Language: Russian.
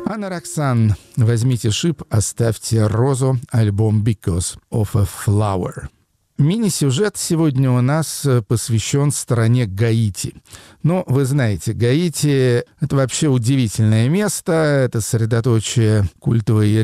Анна Роксан, возьмите шип, оставьте розу, альбом «Because of a Flower». Мини-сюжет сегодня у нас посвящен стране Гаити. Но вы знаете, Гаити — это вообще удивительное место, это средоточие культовой